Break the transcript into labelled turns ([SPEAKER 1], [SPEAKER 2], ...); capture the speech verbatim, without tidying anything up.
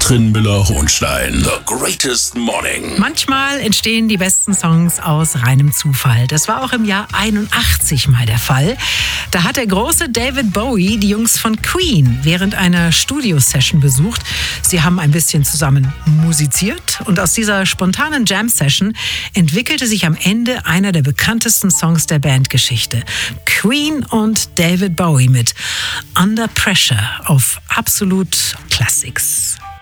[SPEAKER 1] Katrin Müller-Hohnstein. The Greatest Morning.
[SPEAKER 2] Manchmal entstehen die besten Songs aus reinem Zufall. Das war auch im Jahr einundachtzig mal der Fall. Da hat der große David Bowie die Jungs von Queen während einer Studio-Session besucht. Sie haben ein bisschen zusammen musiziert und aus dieser spontanen Jam-Session entwickelte sich am Ende einer der bekanntesten Songs der Bandgeschichte. Queen und David Bowie mit Under Pressure auf Absolut Classics.